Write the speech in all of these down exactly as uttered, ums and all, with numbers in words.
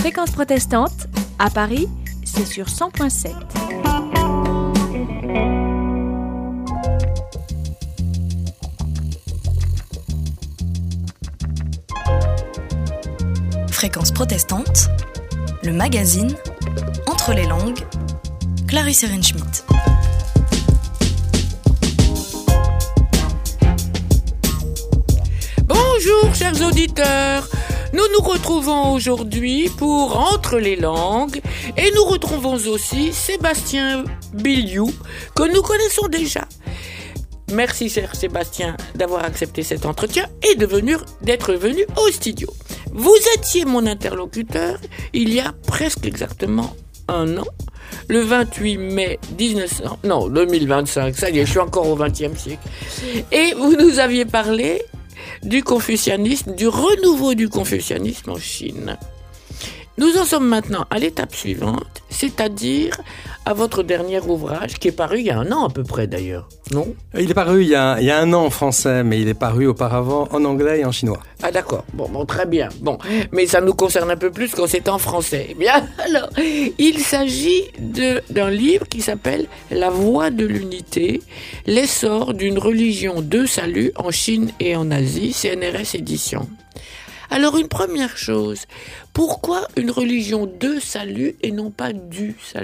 Fréquence protestante, à Paris, c'est sur cent virgule sept. Fréquence protestante, le magazine Entre les langues, Clarisse Ehrenschmidt. Bonjour chers auditeurs, nous nous retrouvons aujourd'hui pour Entre les langues et nous retrouvons aussi Sébastien Biliou que nous connaissons déjà. Merci cher Sébastien d'avoir accepté cet entretien et de venir, d'être venu au studio. Vous étiez mon interlocuteur il y a presque exactement un an, le vingt-huit mai dix-neuf cents, non, deux mille vingt-cinq, ça y est, je suis encore au vingtième siècle. Et vous nous aviez parlé du confucianisme, du renouveau du confucianisme en Chine. Nous en sommes maintenant à l'étape suivante, c'est-à-dire à votre dernier ouvrage, qui est paru il y a un an à peu près d'ailleurs, non ? Il est paru il y a, il y a un an en français, mais il est paru auparavant en anglais et en chinois. Ah d'accord, bon, bon très bien. Bon, mais ça nous concerne un peu plus quand c'est en français. Eh bien, alors, il s'agit de, d'un livre qui s'appelle « La voie de l'unité, l'essor d'une religion de salut en Chine et en Asie », C N R S Éditions. Alors une première chose, pourquoi une religion de salut et non pas du salut ?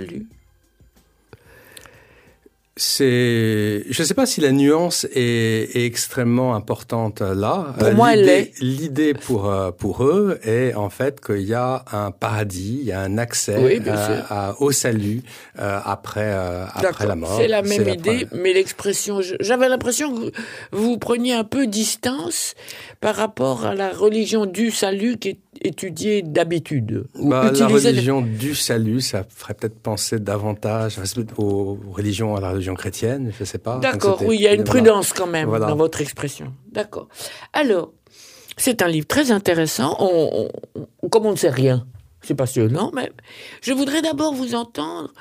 C'est, je ne sais pas si la nuance est, est extrêmement importante là. Pour euh, moi, elle l'est. L'idée pour pour eux est en fait qu'il y a un paradis, il y a un accès oui, euh, à, au salut euh, après euh, après la mort. C'est la même c'est idée, la mais l'expression. J'avais l'impression que vous preniez un peu distance par rapport à la religion du salut qui est étudiée d'habitude. Bah, la religion du salut, ça ferait peut-être penser davantage aux religions, à la religion chrétienne, je ne sais pas. D'accord, oui, il y a une prudence quand même voilà. dans votre expression. D'accord. Alors, c'est un livre très intéressant. On, on, comme on ne sait rien, c'est passionnant même. Je voudrais d'abord vous entendre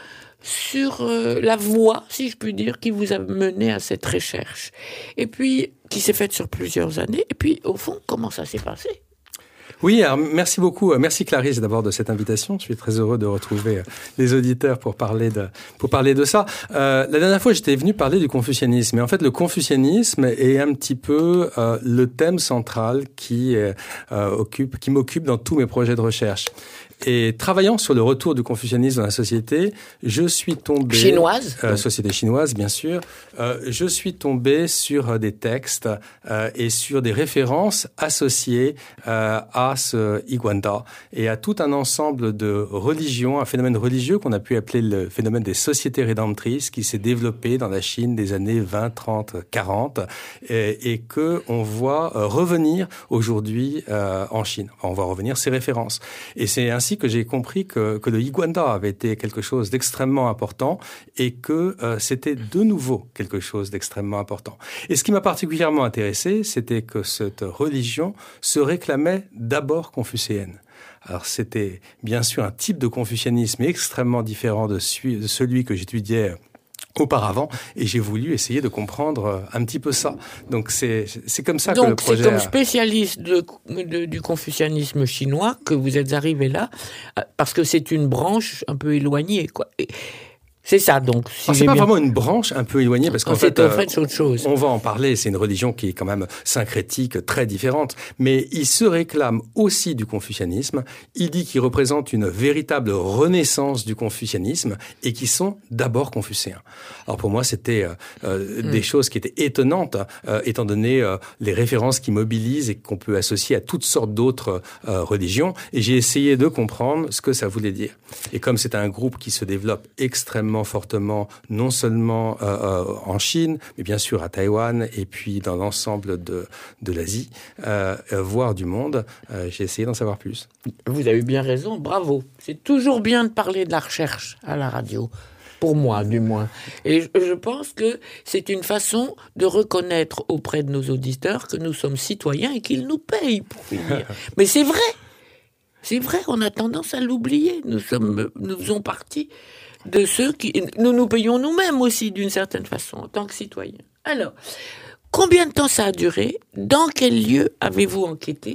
sur euh, la voie, si je puis dire, qui vous a mené à cette recherche. Et puis, qui s'est faite sur plusieurs années. Et puis, au fond, comment ça s'est passé ? Oui, alors merci beaucoup. Merci Clarisse d'abord de cette invitation. Je suis très heureux de retrouver les auditeurs pour parler de pour parler de ça. Euh, la dernière fois, j'étais venu parler du confucianisme. Et en fait, le confucianisme est un petit peu euh, le thème central qui euh, occupe, qui m'occupe dans tous mes projets de recherche. Et travaillant sur le retour du confucianisme dans la société, je suis tombé... Chinoise euh, Société chinoise, bien sûr. Euh, je suis tombé sur des textes euh, et sur des références associées euh, à ce Yiguanda et à tout un ensemble de religions, un phénomène religieux qu'on a pu appeler le phénomène des sociétés rédemptrices qui s'est développé dans la Chine des années vingt, trente, quarante et, et que on voit euh, revenir aujourd'hui euh, en Chine. On va revenir ces références. Et c'est ainsi que j'ai compris que, que le Yiguanda avait été quelque chose d'extrêmement important et que euh, c'était de nouveau quelque chose d'extrêmement important. Et ce qui m'a particulièrement intéressé, c'était que cette religion se réclamait d'abord confucéenne. Alors c'était bien sûr un type de confucianisme extrêmement différent de, su- de celui que j'étudiais auparavant, et j'ai voulu essayer de comprendre un petit peu ça. Donc c'est c'est comme ça Donc, que le projet. Donc c'est comme a... spécialiste de, de, du confucianisme chinois que vous êtes arrivé là, parce que c'est une branche un peu éloignée, quoi. Et c'est ça, donc. Si Alors, c'est pas bien... vraiment une branche un peu éloignée, parce qu'en c'est fait, en fait euh, autre chose. On va en parler. C'est une religion qui est quand même syncrétique, très différente. Mais il se réclame aussi du confucianisme. Il dit qu'il représente une véritable renaissance du confucianisme et qui sont d'abord confucéens. Alors pour moi, c'était euh, hmm. des choses qui étaient étonnantes, euh, étant donné euh, les références qui mobilisent et qu'on peut associer à toutes sortes d'autres euh, religions. Et j'ai essayé de comprendre ce que ça voulait dire. Et comme c'est un groupe qui se développe extrêmement fortement, non seulement euh, euh, en Chine, mais bien sûr à Taïwan et puis dans l'ensemble de, de l'Asie, euh, euh, voire du monde, euh, j'ai essayé d'en savoir plus. Vous avez bien raison, bravo. C'est toujours bien de parler de la recherche à la radio. Pour moi, du moins. Et je, je pense que c'est une façon de reconnaître auprès de nos auditeurs que nous sommes citoyens et qu'ils nous payent, pour finir. Mais c'est vrai. C'est vrai, on a tendance à l'oublier. Nous sommes, nous faisons partie de ceux qui... Nous nous payons nous-mêmes aussi, d'une certaine façon, en tant que citoyens. Alors, combien de temps ça a duré ? Dans quel lieu avez-vous enquêté ?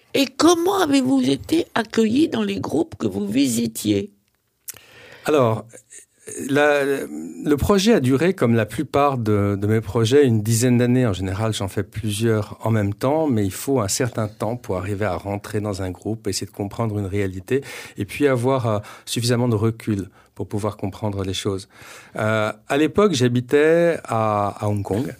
Et comment avez-vous été accueillis dans les groupes que vous visitiez ? Alors, la, le projet a duré, comme la plupart de, de mes projets, une dizaine d'années. En général, j'en fais plusieurs en même temps, mais il faut un certain temps pour arriver à rentrer dans un groupe, essayer de comprendre une réalité, et puis avoir euh, suffisamment de recul pour pouvoir comprendre les choses. Euh, à l'époque, j'habitais à, à Hong Kong.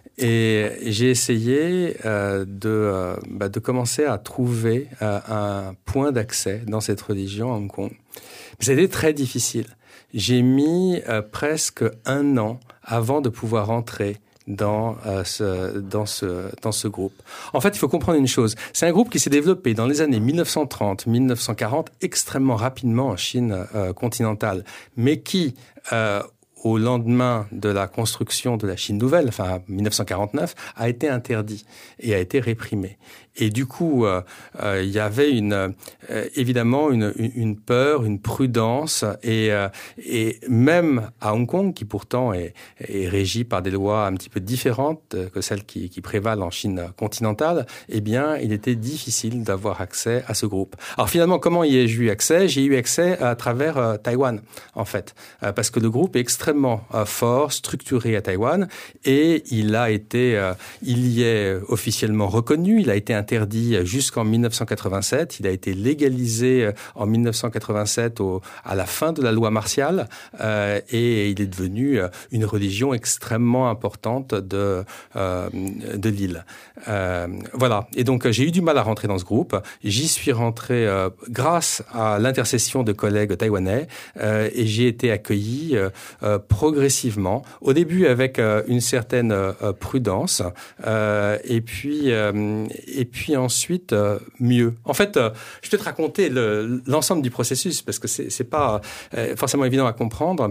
Et j'ai essayé euh, de, euh, bah, de commencer à trouver euh, un point d'accès dans cette religion à Hong Kong. Mais ça a été très difficile. J'ai mis euh, presque un an avant de pouvoir entrer dans euh, ce dans ce dans ce groupe. En fait, il faut comprendre une chose. C'est un groupe qui s'est développé dans les années mille neuf cent trente, mille neuf cent quarante extrêmement rapidement en Chine euh, continentale, mais qui euh, au lendemain de la construction de la Chine nouvelle, enfin mille neuf cent quarante-neuf, a été interdit et a été réprimé. Et du coup, euh, euh, il y avait une, euh, évidemment une, une peur, une prudence, et, euh, et même à Hong Kong, qui pourtant est, est régi par des lois un petit peu différentes que celles qui, qui prévalent en Chine continentale, eh bien, il était difficile d'avoir accès à ce groupe. Alors finalement, comment y ai-je eu accès ? J'ai eu accès à travers euh, Taïwan, en fait, euh, parce que le groupe est extrêmement euh, fort, structuré à Taïwan, et il a été, euh, il y est officiellement reconnu, il a été interdit jusqu'en mille neuf cent quatre-vingt-sept. Il a été légalisé en mille neuf cent quatre-vingt-sept au, à la fin de la loi martiale euh, et il est devenu une religion extrêmement importante de, euh, de l'île. Euh, voilà. Et donc, j'ai eu du mal à rentrer dans ce groupe. J'y suis rentré euh, grâce à l'intercession de collègues taïwanais euh, et j'ai été accueilli euh, progressivement. Au début, avec euh, une certaine euh, prudence euh, et puis euh, et puis ensuite euh, mieux. En fait, euh, je vais te raconter le, l'ensemble du processus parce que c'est, c'est pas euh, forcément évident à comprendre.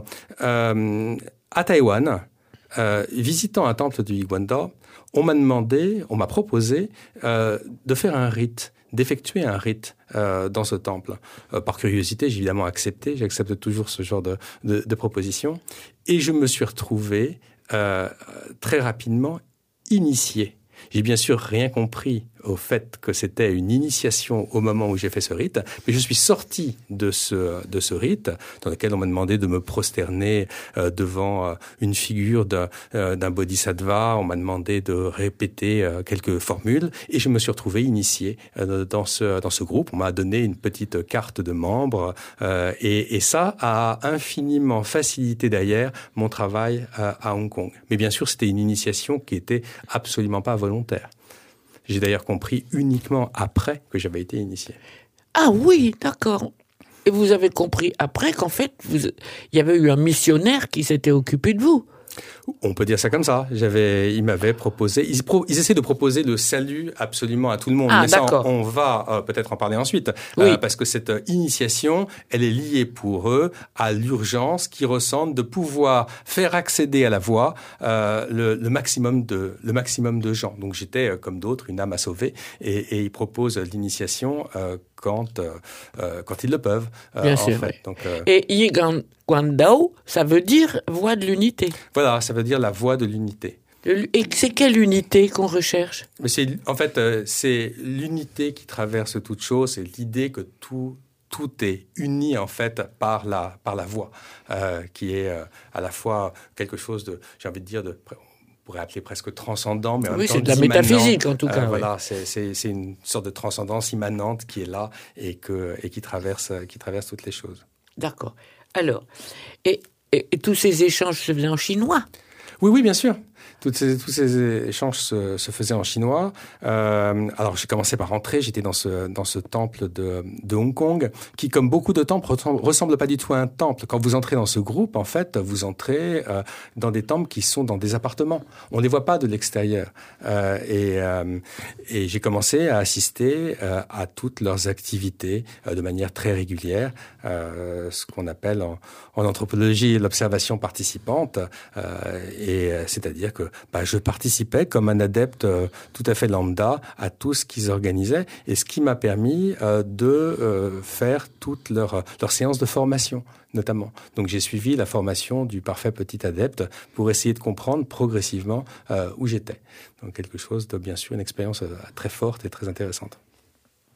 Euh, à Taïwan, euh, visitant un temple du Yiguanda, on m'a demandé, on m'a proposé euh, de faire un rite, d'effectuer un rite euh, dans ce temple. Euh, par curiosité, j'ai évidemment accepté. J'accepte toujours ce genre de, de, de proposition. Et je me suis retrouvé euh, très rapidement initié. J'ai bien sûr rien compris au fait que c'était une initiation au moment où j'ai fait ce rite, mais je suis sorti de ce de ce rite dans lequel on m'a demandé de me prosterner euh, devant euh, une figure d'un, euh, d'un bodhisattva, on m'a demandé de répéter euh, quelques formules et je me suis retrouvé initié euh, dans ce dans ce groupe. On m'a donné une petite carte de membre euh, et, et ça a infiniment facilité d'ailleurs mon travail euh, à Hong Kong. Mais bien sûr, c'était une initiation qui était absolument pas volontaire. J'ai d'ailleurs compris uniquement après que j'avais été initié. Ah oui, d'accord. Et vous avez compris après qu'en fait, vous, il y avait eu un missionnaire qui s'était occupé de vous. On peut dire ça comme ça. J'avais, ils m'avaient proposé, ils, pro, ils essaient de proposer le salut absolument à tout le monde. Ah, mais ça, d'accord. on, on va euh, peut-être en parler ensuite, oui. euh, parce que cette initiation, elle est liée pour eux à l'urgence qu'ils ressentent de pouvoir faire accéder à la voie euh, le, le maximum de le maximum de gens. Donc j'étais euh, comme d'autres une âme à sauver, et, et ils proposent l'initiation euh, quand euh, quand ils le peuvent. Euh, Bien en sûr. fait. Oui. Donc, euh, et Yiguandao, ça veut dire voie de l'unité. Voilà, ça veut dire la voie de l'unité. Et c'est quelle unité qu'on recherche ? Mais c'est, en fait, euh, c'est l'unité qui traverse toute chose, c'est l'idée que tout, tout est uni, en fait, par la, par la voix, euh, qui est euh, à la fois quelque chose de, j'ai envie de dire, de, on pourrait appeler presque transcendant, mais en oui, même temps c'est de la immanent. métaphysique, en tout cas. Euh, oui. Voilà, c'est, c'est, c'est une sorte de transcendance immanente qui est là et, que, et qui, traverse, qui traverse toutes les choses. D'accord. Alors, et, et, et tous ces échanges se faisaient en chinois ? Oui, oui, bien sûr. Toutes ces, tous ces échanges se, se faisaient en chinois. Euh, alors, j'ai commencé par rentrer. J'étais dans ce, dans ce temple de, de Hong Kong, qui, comme beaucoup de temples, ressemble, ressemble pas du tout à un temple. Quand vous entrez dans ce groupe, en fait, vous entrez euh, dans des temples qui sont dans des appartements. On les voit pas de l'extérieur. Euh, et, euh, et j'ai commencé à assister euh, à toutes leurs activités euh, de manière très régulière, euh, ce qu'on appelle en, en anthropologie l'observation participante, euh, et euh, c'est-à-dire que bah, je participais comme un adepte euh, tout à fait lambda à tout ce qu'ils organisaient, et ce qui m'a permis euh, de euh, faire toutes leurs leur séances de formation, notamment. Donc j'ai suivi la formation du parfait petit adepte pour essayer de comprendre progressivement euh, où j'étais. Donc quelque chose de, bien sûr, une expérience euh, très forte et très intéressante.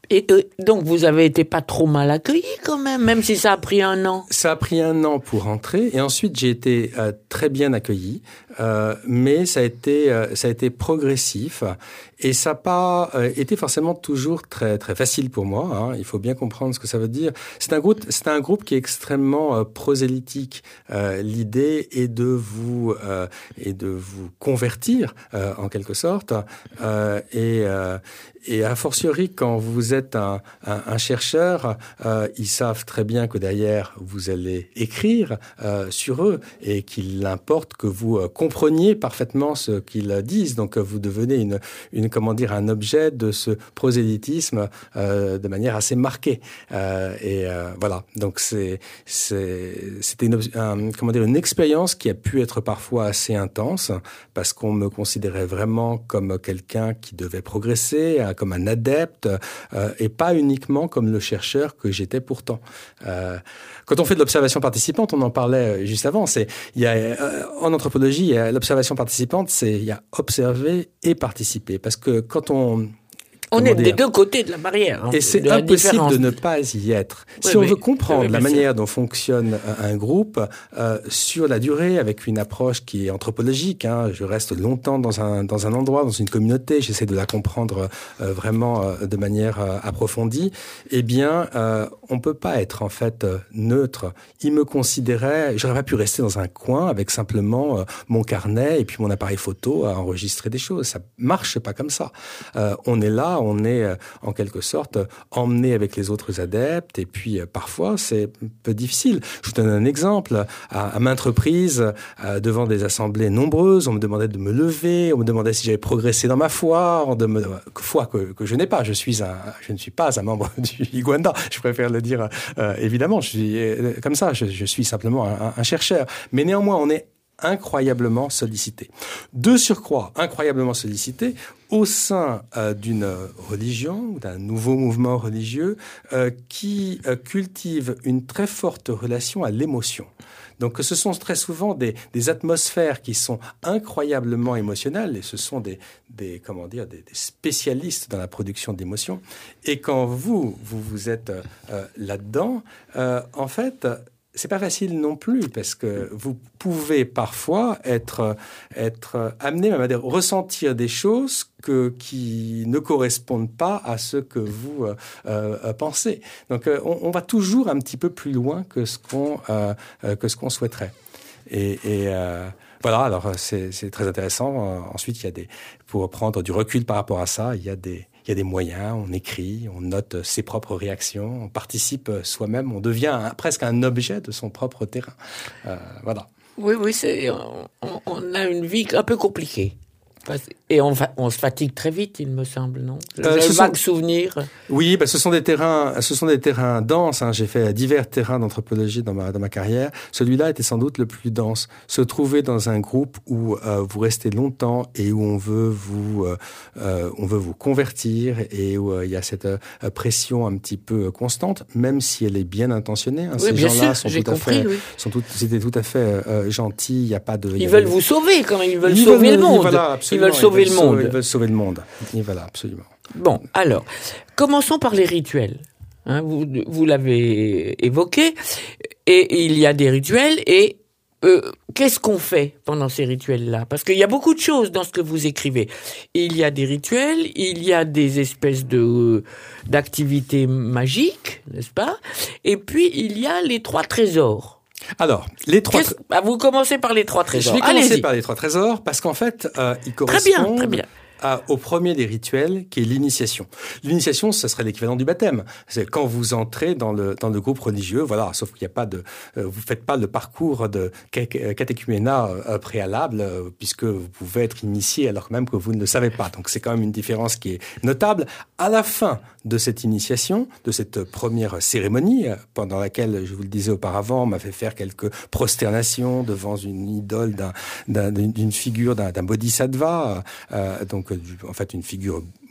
Et euh, donc, vous avez été pas trop mal accueilli quand même, même si ça a pris un an. Ça a pris un an pour entrer, et ensuite j'ai été euh, très bien accueilli, euh, mais ça a été euh, ça a été progressif, et ça n'a pas euh, été forcément toujours très très facile pour moi. Hein. Il faut bien comprendre ce que ça veut dire. C'est un groupe c'est un groupe qui est extrêmement euh, prosélytique. Euh, l'idée est de vous euh, est de vous convertir euh, en quelque sorte, euh, et euh, et a fortiori quand vous êtes un, un, un chercheur, euh, ils savent très bien que derrière vous allez écrire euh, sur eux, et qu'il importe que vous euh, compreniez parfaitement ce qu'ils disent. Donc vous devenez une, une comment dire un objet de ce prosélytisme euh, de manière assez marquée. Euh, et euh, voilà. Donc c'est c'est c'était une un, comment dire une expérience qui a pu être parfois assez intense, parce qu'on me considérait vraiment comme quelqu'un qui devait progresser, comme un adepte, euh, et pas uniquement comme le chercheur que j'étais pourtant. Euh, quand on fait de l'observation participante, on en parlait juste avant, c'est, il y a, euh, en anthropologie, il y a l'observation participante, c'est, il y a observer et participer. Parce que quand on... On est dire, des deux côtés de la barrière. Hein, et c'est impossible de ne pas y être. Oui, si on oui, veut comprendre oui, la manière dont fonctionne un groupe euh, sur la durée, avec une approche qui est anthropologique, hein, je reste longtemps dans un dans un endroit, dans une communauté, j'essaie de la comprendre euh, vraiment euh, de manière euh, approfondie. Eh bien, euh, on peut pas être en fait euh, neutre. Il me considérait, j'aurais pas pu rester dans un coin avec simplement euh, mon carnet et puis mon appareil photo à enregistrer des choses. Ça marche pas comme ça. Euh, on est là. On est en quelque sorte emmené avec les autres adeptes, et puis parfois c'est un peu difficile. Je vous donne un exemple. À, à maintes reprises, euh, devant des assemblées nombreuses, on me demandait de me lever, on me demandait si j'avais progressé dans ma foi, on me, foi que, que je n'ai pas. Je suis un, je ne suis pas un membre du Igwanda. Je préfère le dire euh, évidemment. Je suis euh, comme ça. Je, je suis simplement un, un chercheur. Mais néanmoins, on est incroyablement sollicité. De surcroît, incroyablement sollicité au sein euh, d'une religion ou d'un nouveau mouvement religieux euh, qui euh, cultive une très forte relation à l'émotion. Donc ce sont très souvent des, des atmosphères qui sont incroyablement émotionnelles, et ce sont des, des comment dire des, des spécialistes dans la production d'émotions. Et quand vous vous, vous êtes euh, là-dedans, euh, en fait, c'est pas facile non plus, parce que vous pouvez parfois être être amené même à dire, ressentir des choses que qui ne correspondent pas à ce que vous euh, euh, pensez. Donc euh, on, on va toujours un petit peu plus loin que ce qu'on euh, que ce qu'on souhaiterait. Et, et euh, voilà, alors c'est c'est très intéressant. Ensuite, il y a des pour prendre du recul par rapport à ça, il y a des Il y a des moyens, on écrit, on note ses propres réactions, on participe soi-même, on devient un, presque un objet de son propre terrain. Euh, voilà. Oui, oui, c'est, on, on a une vie un peu compliquée. Et on, va, on se fatigue très vite, il me semble, non? J'ai euh, un vague sont... souvenir. Oui, bah, ce sont des terrains, ce sont des terrains denses. Hein. J'ai fait divers terrains d'anthropologie dans ma dans ma carrière. Celui-là était sans doute le plus dense. Se trouver dans un groupe où euh, vous restez longtemps et où on veut vous euh, euh, on veut vous convertir, et où euh, il y a cette euh, pression un petit peu constante, même si elle est bien intentionnée. Hein. Oui, Ces bien gens-là sûr, sont j'ai tout à compris, fait, oui. sont tout, c'était tout à fait euh, gentils. Il y a pas de. Ils veulent avait... vous sauver, quand même. Ils veulent ils sauver veulent, le monde. Voilà, ils veulent sauver ils veulent le monde. Sauver, ils veulent sauver le monde. Et voilà, absolument. Bon, alors, commençons par les rituels. Hein, vous vous l'avez évoqué, et il y a des rituels, et euh, qu'est-ce qu'on fait pendant ces rituels-là? Parce qu'il y a beaucoup de choses dans ce que vous écrivez. Il y a des rituels, il y a des espèces de d'activités magiques, n'est-ce pas? Et puis, il y a les trois trésors. Alors, les trois. Qu'est-ce... Ah, vous commencez par les trois trésors. Je vais commencer Allez-y. par les trois trésors, parce qu'en fait, euh, ils Très bien, correspondent très bien. À, au premier des rituels, qui est l'initiation. L'initiation, ce serait l'équivalent du baptême. C'est quand vous entrez dans le dans le groupe religieux, voilà. Sauf qu'il n'y a pas de, euh, vous faites pas le parcours de catéchuménat euh, préalable, euh, puisque vous pouvez être initié alors même que vous ne le savez pas. Donc c'est quand même une différence qui est notable. À la fin de cette initiation, de cette première cérémonie, euh, pendant laquelle, je vous le disais auparavant, on m'a fait faire quelques prosternations devant une idole d'un, d'un d'une figure d'un, d'un bodhisattva, euh, donc en fait une figure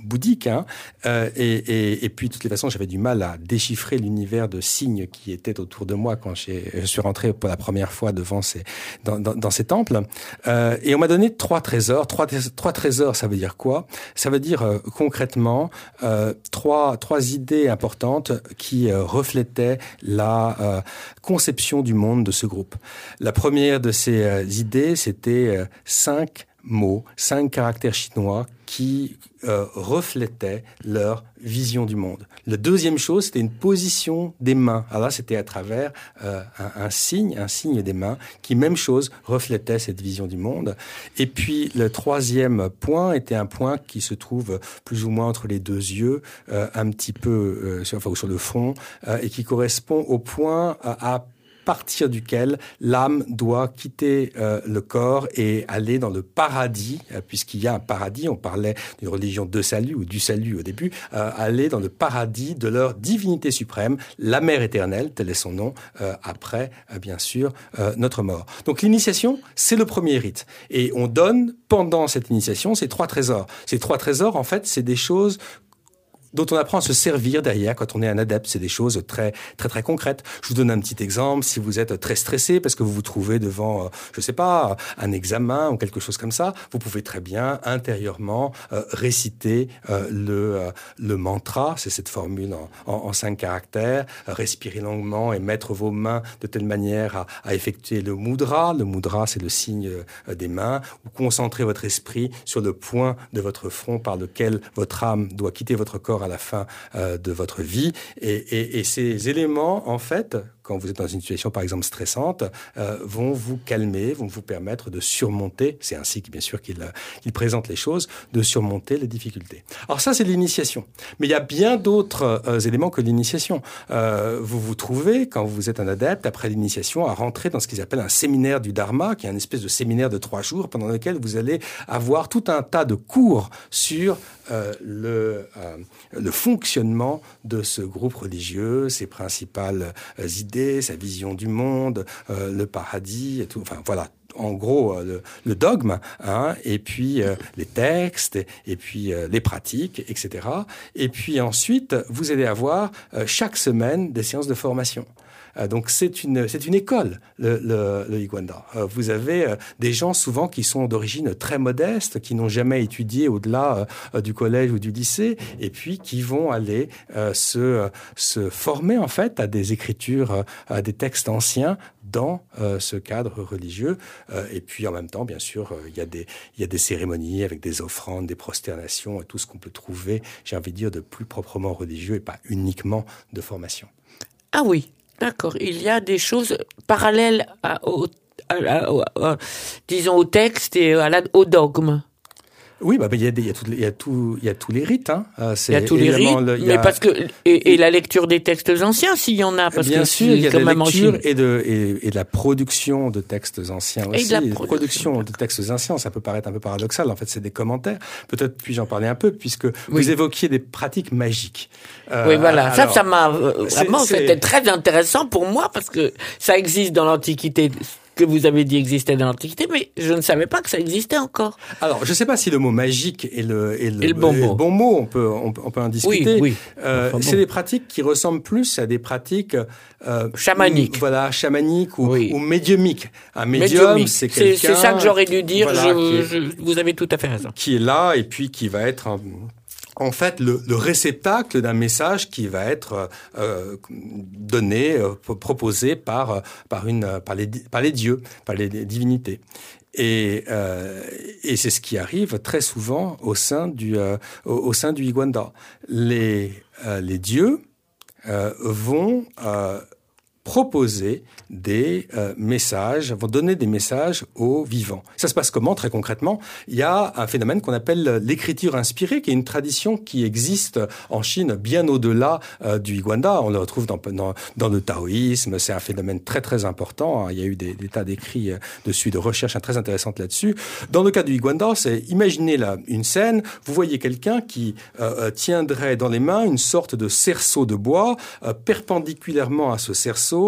bouddhique. Hein, euh, et, et, et puis, de toutes les façons, j'avais du mal à déchiffrer l'univers de signes qui était autour de moi quand j'ai, je suis rentré pour la première fois devant ces, dans, dans, dans ces temples. Euh, et on m'a donné trois trésors. Trois, trois trésors, ça veut dire quoi? Ça veut dire euh, concrètement euh, trois, trois idées importantes qui euh, reflétaient la euh, conception du monde de ce groupe. La première de ces euh, idées, c'était euh, cinq mots, cinq caractères chinois qui euh, reflétaient leur vision du monde. La deuxième chose, c'était une position des mains. Alors là, c'était à travers euh, un, un signe, un signe des mains, qui, même chose, reflétait cette vision du monde. Et puis, le troisième point était un point qui se trouve plus ou moins entre les deux yeux, euh, un petit peu euh, sur, enfin, sur le front, euh, et qui correspond au point à, à partir duquel l'âme doit quitter euh, le corps et aller dans le paradis, euh, puisqu'il y a un paradis, on parlait d'une religion de salut ou du salut au début, euh, aller dans le paradis de leur divinité suprême, la mère éternelle, tel est son nom, euh, après, euh, bien sûr, euh, notre mort. Donc l'initiation, c'est le premier rite. Et on donne, pendant cette initiation, ces trois trésors. Ces trois trésors, en fait, c'est des choses dont on apprend à se servir derrière quand on est un adepte. C'est des choses très, très, très concrètes. Je vous donne un petit exemple. Si vous êtes très stressé parce que vous vous trouvez devant, euh, je sais pas, un examen ou quelque chose comme ça, vous pouvez très bien intérieurement euh, réciter euh, le, euh, le mantra. C'est cette formule en, en, en cinq caractères. Euh, respirer longuement et mettre vos mains de telle manière à, à effectuer le mudra. Le mudra, c'est le signe euh, des mains. Ou concentrer votre esprit sur le point de votre front par lequel votre âme doit quitter votre corps à la fin euh, de votre vie. Et, et, et ces éléments, en fait, quand vous êtes dans une situation, par exemple, stressante, euh, vont vous calmer, vont vous permettre de surmonter, c'est ainsi, bien sûr, qu'il, qu'il présente les choses, de surmonter les difficultés. Alors ça, c'est l'initiation. Mais il y a bien d'autres euh, éléments que l'initiation. Euh, vous vous trouvez, quand vous êtes un adepte, après l'initiation, à rentrer dans ce qu'ils appellent un séminaire du Dharma, qui est un espèce de séminaire de trois jours, pendant lequel vous allez avoir tout un tas de cours sur euh, le, euh, le fonctionnement de ce groupe religieux, ses principales euh, idées, sa vision du monde, euh, le paradis et tout. Enfin, voilà. En gros, euh, le, le dogme, hein, et puis euh, les textes, et, et puis euh, les pratiques, et cetera. Et puis ensuite, vous allez avoir euh, chaque semaine des séances de formation. Euh, donc c'est une c'est une école, le, le, le Yigwanda. Euh, vous avez euh, des gens souvent qui sont d'origine très modeste, qui n'ont jamais étudié au-delà euh, du collège ou du lycée, et puis qui vont aller euh, se se former en fait à des écritures, à des textes anciens dans euh, ce cadre religieux. Euh, et puis en même temps, bien sûr, il euh, y a des il y a des cérémonies avec des offrandes, des prosternations, et tout ce qu'on peut trouver, j'ai envie de dire, de plus proprement religieux et pas uniquement de formation. Ah oui. D'accord. Il y a des choses parallèles à, au, à, à, à, à, disons, au texte et à la, au dogme. Oui, bah, il y a des, il y a tout, il y a tout, il y a tous les rites, hein. C'est il y a tous les rites, le, mais a... parce que et, et la lecture des textes anciens, s'il y en a, parce bien que sûr, il y a de la lecture et de et, et de la production de textes anciens aussi. Et de la et production, production de textes anciens, ça peut paraître un peu paradoxal. En fait, c'est des commentaires. Peut-être puis-je en parler un peu, puisque oui. vous évoquiez des pratiques magiques. Euh, oui, voilà. Alors, ça, ça m'a vraiment, c'est, c'était c'est... très intéressant pour moi parce que ça existe dans l'Antiquité. Que vous avez dit existait dans l'Antiquité, mais je ne savais pas que ça existait encore. Alors, je ne sais pas si le mot magique est le, est le, et le bon est mot. Le bon mot. On peut, on peut, on peut en discuter. Oui, oui. Euh, enfin, c'est bon. des pratiques qui ressemblent plus à des pratiques euh, chamaniques. Voilà, chamaniques ou, oui. ou médiumiques. Un médium, médiumique. c'est quelqu'un. C'est, c'est ça que j'aurais dû dire. Voilà, je, est, je, vous avez tout à fait raison. Qui est là et puis qui va être un, en fait, le, le réceptacle d'un message qui va être euh, donné, euh, proposé par par une par les par les dieux, par les divinités. Et, euh, et c'est ce qui arrive très souvent au sein du euh, au, au sein du Yigwanda. Les euh, les dieux euh, vont euh, proposer des euh, messages, vont donner des messages aux vivants. Ça se passe comment, très concrètement? Il y a un phénomène qu'on appelle l'écriture inspirée, qui est une tradition qui existe en Chine bien au-delà euh, du Yigwanda. On le retrouve dans, dans, dans le taoïsme. C'est un phénomène très, très important. Il y a eu des, des tas d'écrits dessus, de recherches très intéressantes là-dessus. Dans le cas du Yigwanda, c'est, imaginez là une scène, vous voyez quelqu'un qui euh, tiendrait dans les mains une sorte de cerceau de bois, euh, perpendiculairement à ce cerceau,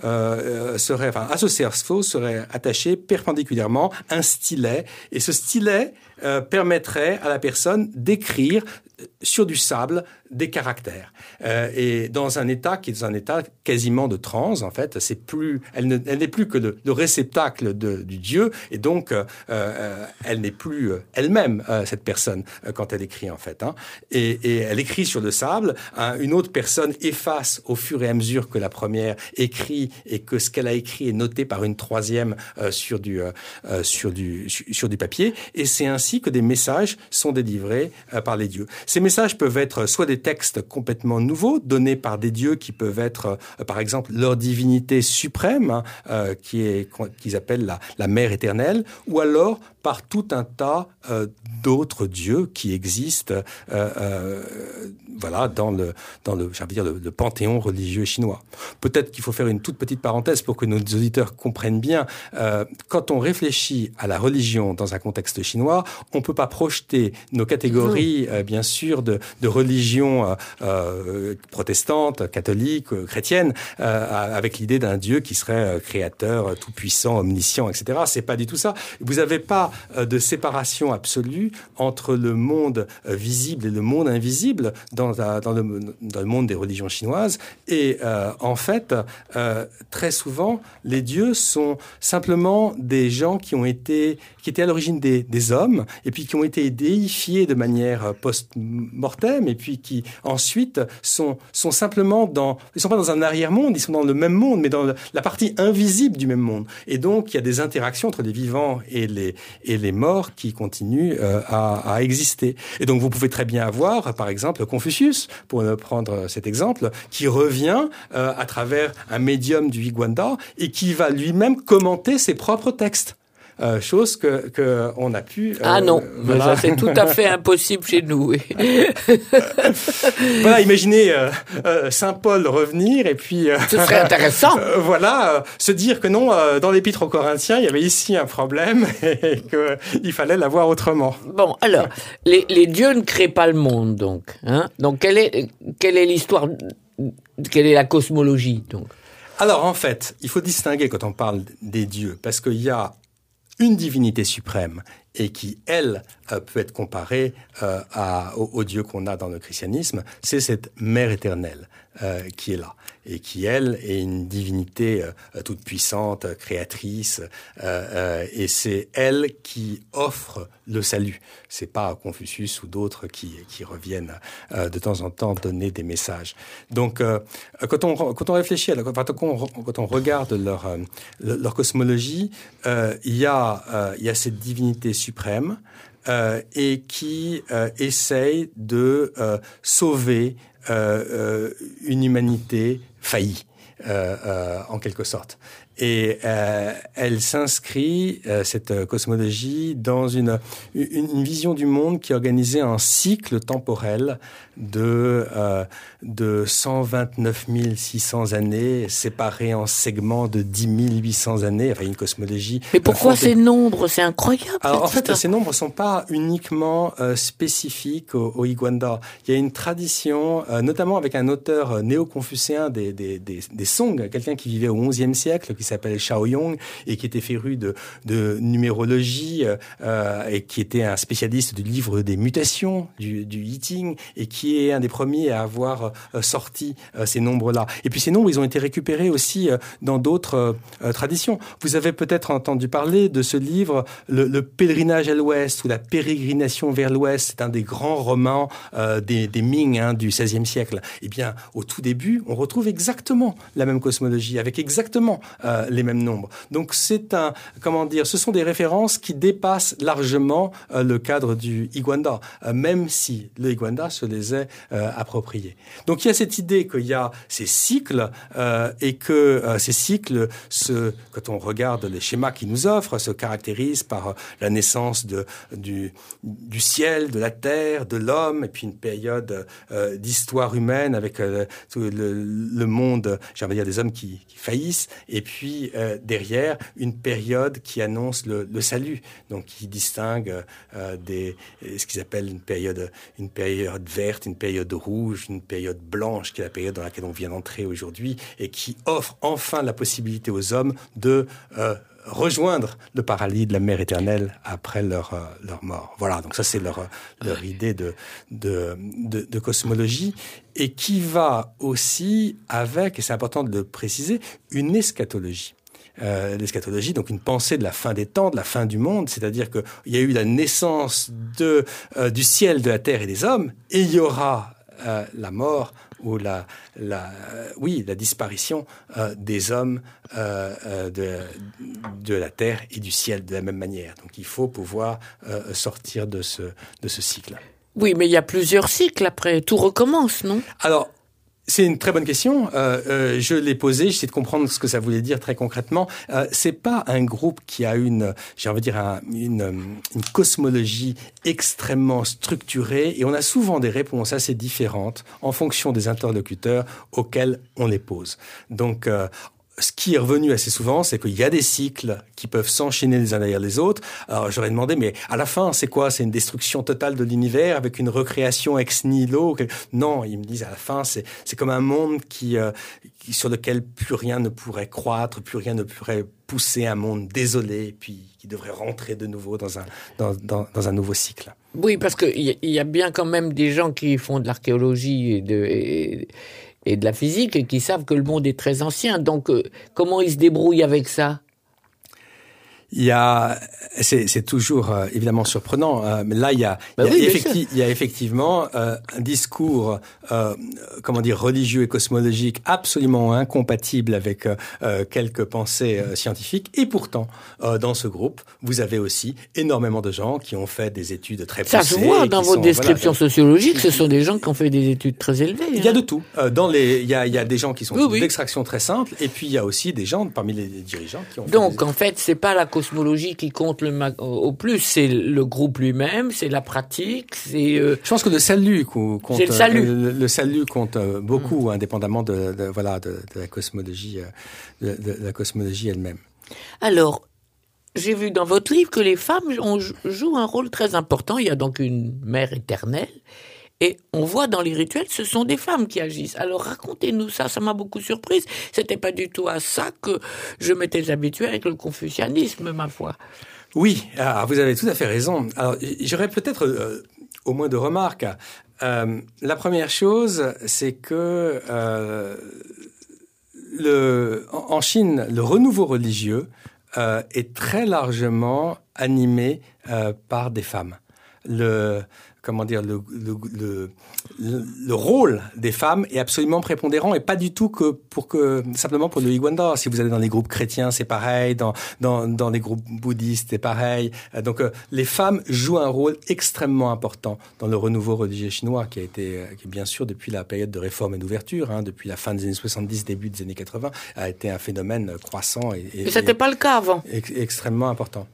Euh, serait, enfin, à ce cerceau serait attaché perpendiculairement un stylet, et ce stylet euh, permettrait à la personne d'écrire sur du sable des caractères. Euh, et dans un état qui est dans un état quasiment de transe, en fait, c'est plus, elle, ne, elle n'est plus que le, le réceptacle de, du Dieu, et donc euh, euh, elle n'est plus euh, elle-même, euh, cette personne, euh, quand elle écrit, en fait. Hein. Et, et elle écrit sur le sable, hein, une autre personne efface au fur et à mesure que la première écrit, et que ce qu'elle a écrit est noté par une troisième euh, sur, du, euh, sur, du, sur du papier, et c'est ainsi que des messages sont délivrés euh, par les dieux. Ces messages peuvent être soit des textes complètement nouveaux, donnés par des dieux qui peuvent être, euh, par exemple, leur divinité suprême, hein, euh, qui est, qu'ils appellent la, la mère éternelle, ou alors par tout un tas euh, d'autres dieux qui existent, euh, euh, voilà, dans le, dans le, j'ai envie de dire, le, le panthéon religieux chinois. Peut-être qu'il faut faire une toute petite parenthèse pour que nos auditeurs comprennent bien. Euh, quand on réfléchit à la religion dans un contexte chinois, on peut pas projeter nos catégories, euh, bien sûr, de, de religion euh, euh, protestante, catholique, euh, chrétienne, euh, avec l'idée d'un Dieu qui serait euh, créateur, euh, tout-puissant, omniscient, et cetera. C'est pas du tout ça. Vous avez pas euh, de séparation absolue entre le monde euh, visible et le monde invisible dans, la, dans, le, dans le monde des religions chinoises. Et euh, en fait, euh, très souvent, les dieux sont simplement des gens qui ont été, qui étaient à l'origine des, des hommes, et puis qui ont été déifiés de manière post-mortem, et puis qui ensuite sont, sont simplement dans, ils sont pas dans un arrière-monde, ils sont dans le même monde, mais dans le, la partie invisible du même monde. Et donc, il y a des interactions entre les vivants et les, et les morts qui continuent euh, à, à exister. Et donc, vous pouvez très bien avoir, par exemple, Confucius, pour prendre cet exemple, qui revient euh, à travers un médium du Wigwanda et qui va lui-même commenter ses propres textes. Euh, chose que, que on a pu... Euh, ah non, voilà. Ça, c'est tout à fait impossible chez nous. Voilà, imaginez euh, euh, Saint Paul revenir et puis... Euh, Ce serait intéressant. Euh, voilà, euh, se dire que non, euh, dans l'Épître aux Corinthiens, il y avait ici un problème et qu'il fallait l'avoir autrement. Bon, alors, les, les dieux ne créent pas le monde, donc. Hein donc, quelle est, quelle est l'histoire, quelle est la cosmologie, donc? Alors, en fait, il faut distinguer quand on parle des dieux, parce qu'il y a une divinité suprême et qui, elle, euh, peut être comparée euh, à, au, au Dieu qu'on a dans le christianisme, c'est cette mère éternelle euh, qui est là et qui, elle, est une divinité euh, toute puissante, créatrice, euh, euh, et c'est elle qui offre le salut. C'est pas Confucius ou d'autres qui, qui reviennent euh, de temps en temps donner des messages. Donc, euh, quand on quand on réfléchit, à la, quand, on, quand on regarde leur euh, leur cosmologie, euh, il y a euh, il y a cette divinité suprême euh, et qui euh, essaye de euh, sauver euh, euh, une humanité faillie, euh, euh, en quelque sorte. Et euh, elle s'inscrit, euh, cette cosmologie, dans une, une, une vision du monde qui est organisée en cycle temporel de, euh, de cent vingt-neuf mille six cents années, séparés en segments de dix mille huit cents années, enfin une cosmologie... Mais pourquoi fondée... ces nombres? C'est incroyable. Alors en fait, histoire. Ces nombres ne sont pas uniquement euh, spécifiques au, au Wigwanda. Il y a une tradition, euh, notamment avec un auteur néo-confucéen des, des, des, des Song, quelqu'un qui vivait au onzième siècle, qui s'appelle Shaoyong et qui était féru de, de numérologie euh, et qui était un spécialiste du livre des mutations, du, du I Ching, et qui est un des premiers à avoir euh, sorti euh, ces nombres-là. Et puis ces nombres, ils ont été récupérés aussi euh, dans d'autres euh, traditions. Vous avez peut-être entendu parler de ce livre, le, le Pèlerinage à l'Ouest ou la Pérégrination vers l'Ouest. C'est un des grands romans euh, des, des Ming hein, du seizième siècle. Eh bien, au tout début, on retrouve exactement la même cosmologie, avec exactement euh, les mêmes nombres. Donc c'est un, comment dire, ce sont des références qui dépassent largement euh, le cadre du Wigwanda, euh, même si le Wigwanda se les est euh, appropriés. Donc il y a cette idée qu'il y a ces cycles euh, et que euh, ces cycles, se, quand on regarde les schémas qu'ils nous offrent, se caractérisent par euh, la naissance de, du, du ciel, de la terre, de l'homme, et puis une période euh, d'histoire humaine avec euh, tout le, le monde, j'ai envie de dire des hommes qui, qui faillissent, et puis euh, derrière une période qui annonce le, le salut, donc qui distingue euh, des, ce qu'ils appellent une période, une période verte, une période rouge, une période blanche, qui est la période dans laquelle on vient d'entrer aujourd'hui, et qui offre enfin la possibilité aux hommes de euh, rejoindre le paradis de la mère éternelle après leur, euh, leur mort. Voilà, donc ça c'est leur, leur idée de, de, de, de cosmologie, et qui va aussi avec, et c'est important de le préciser, une eschatologie. Euh, l'eschatologie, donc une pensée de la fin des temps, de la fin du monde, c'est-à-dire qu'il y a eu la naissance de, euh, du ciel, de la terre et des hommes, et il y aura euh, la mort ou la, la, euh, oui, la disparition euh, des hommes euh, euh, de, de la terre et du ciel de la même manière. Donc il faut pouvoir euh, sortir de ce, de ce cycle. Oui, mais il y a plusieurs cycles après, tout recommence, non? Alors, c'est une très bonne question. Euh, euh, je l'ai posée, j'essaie de comprendre ce que ça voulait dire très concrètement. Euh, c'est pas un groupe qui a une, j'ai envie de dire, un, une, une cosmologie extrêmement structurée, et on a souvent des réponses assez différentes en fonction des interlocuteurs auxquels on les pose. Donc, euh, ce qui est revenu assez souvent, c'est qu'il y a des cycles qui peuvent s'enchaîner les uns derrière les autres. Alors, j'aurais demandé, mais à la fin, c'est quoi? C'est une destruction totale de l'univers avec une recréation ex nihilo? Non, ils me disent à la fin, c'est, c'est comme un monde qui, euh, qui, sur lequel plus rien ne pourrait croître, plus rien ne pourrait pousser, un monde désolé, puis qui devrait rentrer de nouveau dans un, dans, dans, dans un nouveau cycle. Oui, parce qu'il y, y a bien quand même des gens qui font de l'archéologie et de... Et... et de la physique, et qui savent que le monde est très ancien. Donc, euh, comment ils se débrouillent avec ça? Il y a, c'est, c'est toujours euh, évidemment surprenant, euh, mais là il y a, bah il, y a oui, effecti- il y a effectivement euh, un discours, euh, comment dire, religieux et cosmologique absolument incompatible avec euh, quelques pensées euh, scientifiques. Et pourtant, euh, dans ce groupe, vous avez aussi énormément de gens qui ont fait des études très poussées. Ça se voit dans votre description voilà, sociologique. Ce sont des gens qui ont fait des études très élevées. Il hein. y a de tout. Euh, dans les, il y a, il y a des gens qui sont oui, oui. d'extraction très simple, et puis il y a aussi des gens parmi les dirigeants qui ont. Donc fait des en fait, c'est pas la cosmologie qui compte le ma- au plus, c'est le groupe lui-même, c'est la pratique, c'est... Euh... Je pense que le salut compte... C'est le salut. Euh, le, le salut compte beaucoup, mmh. indépendamment de, de, voilà, de, de la cosmologie, de, de la cosmologie elle-même. Alors, j'ai vu dans votre livre que les femmes ont, jouent un rôle très important. Il y a donc une mère éternelle. Et on voit dans les rituels, ce sont des femmes qui agissent. Alors racontez-nous ça, ça m'a beaucoup surprise. C'était pas du tout à ça que je m'étais habituée avec le confucianisme, ma foi. Oui, ah, vous avez tout à fait raison. Alors j'aurais peut-être euh, au moins deux remarques. Euh, la première chose, c'est que euh, le, en Chine, le renouveau religieux euh, est très largement animé euh, par des femmes. Le comment dire, le, le, le, le rôle des femmes est absolument prépondérant, et pas du tout que pour que, simplement pour le Wigwanda. Si vous allez dans les groupes chrétiens, c'est pareil, dans, dans, dans les groupes bouddhistes, c'est pareil. Donc, euh, les femmes jouent un rôle extrêmement important dans le renouveau religieux chinois, qui a été, qui bien sûr, depuis la période de réforme et d'ouverture, hein, depuis la fin des années soixante-dix, début des années quatre-vingts, a été un phénomène croissant et, et, et c'était pas le cas avant. Ex- extrêmement important.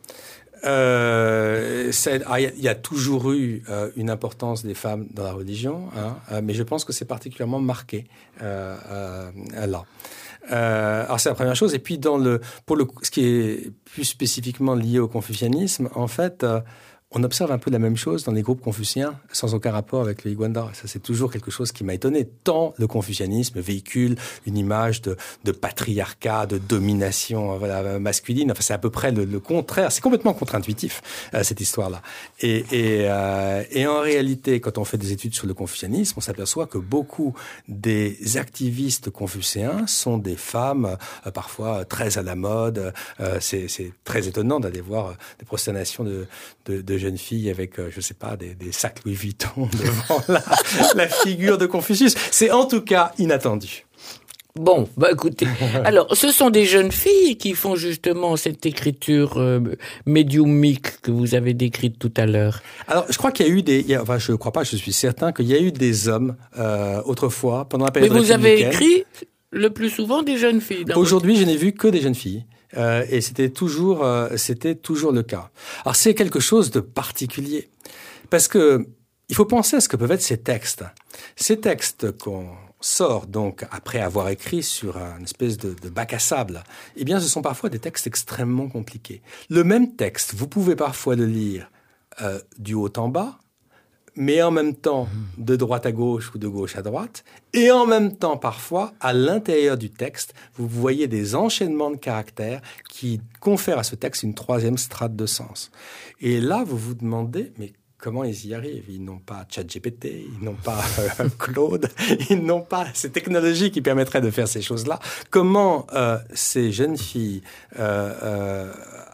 Euh, il ah, y, y a toujours eu euh, une importance des femmes dans la religion, hein, euh, mais je pense que c'est particulièrement marqué euh, euh, là. Euh, alors c'est la première chose. Et puis dans le, pour le, ce qui est plus spécifiquement lié au confucianisme, en fait, euh, on observe un peu la même chose dans les groupes confuciens, sans aucun rapport avec le Wigwanda. Ça, c'est toujours quelque chose qui m'a étonné. Tant le confucianisme véhicule une image de, de patriarcat, de domination voilà, masculine. Enfin, c'est à peu près le, le contraire. C'est complètement contre-intuitif, euh, cette histoire-là. Et, et, euh, et en réalité, quand on fait des études sur le confucianisme, on s'aperçoit que beaucoup des activistes confucéens sont des femmes, euh, parfois très à la mode. Euh, c'est, c'est très étonnant d'aller voir euh, des prosternations de, de, de jeunes filles avec, euh, je sais pas, des, des sacs Louis Vuitton devant la, la figure de Confucius. C'est en tout cas inattendu. Bon, bah écoutez, alors ce sont des jeunes filles qui font justement cette écriture euh, médiumique que vous avez décrite tout à l'heure. Alors, je crois qu'il y a eu des, il y a, enfin, je crois pas, je suis certain qu'il y a eu des hommes euh, autrefois pendant la période républicaine. Mais vous républicaine. avez écrit le plus souvent des jeunes filles. Aujourd'hui, votre... je n'ai vu que des jeunes filles. Euh, et c'était toujours, euh, c'était toujours le cas. Alors c'est quelque chose de particulier, parce que il faut penser à ce que peuvent être ces textes. Ces textes qu'on sort donc après avoir écrit sur une espèce de, de bac à sable. Eh bien, ce sont parfois des textes extrêmement compliqués. Le même texte, vous pouvez parfois le lire euh, du haut en bas, mais en même temps de droite à gauche ou de gauche à droite, et en même temps parfois à l'intérieur du texte, vous voyez des enchaînements de caractères qui confèrent à ce texte une troisième strate de sens. Et là, vous vous demandez, mais comment ils y arrivent? Ils n'ont pas ChatGPT, ils n'ont pas euh, Claude, ils n'ont pas ces technologies qui permettraient de faire ces choses-là. Comment euh, ces jeunes filles euh, euh,